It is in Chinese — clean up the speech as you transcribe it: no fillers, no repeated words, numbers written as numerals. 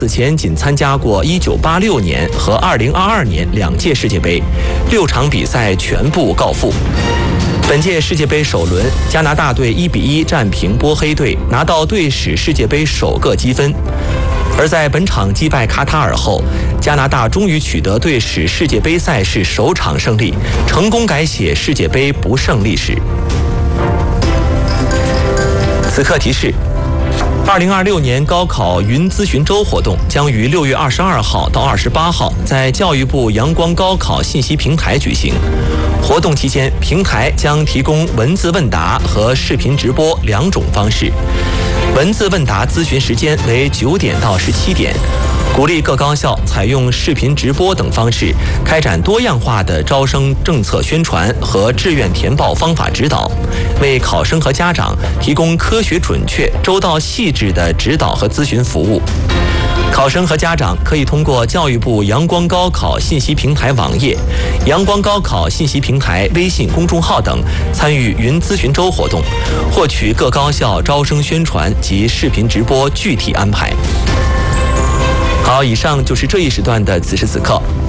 此前仅参加过1986年和2022年2届世界杯，6场比赛全部告负。本届世界杯首轮，加拿大队1-1战平波黑队，拿到队史世界杯首个积分。而在本场击败卡塔尔后，加拿大终于取得队史世界杯赛事首场胜利，成功改写世界杯不胜历史。此刻提示：2026年高考云咨询周活动将于6月22号到28号在教育部阳光高考信息平台举行。活动期间，平台将提供文字问答和视频直播2种方式。文字问答咨询时间为9点到17点，鼓励各高校采用视频直播等方式，开展多样化的招生政策宣传和志愿填报方法指导，为考生和家长提供科学准确、周到细致的指导和咨询服务。考生和家长可以通过教育部阳光高考信息平台网页、阳光高考信息平台微信公众号等参与云咨询周活动，获取各高校招生宣传及视频直播具体安排。好，以上就是这一时段的此时此刻。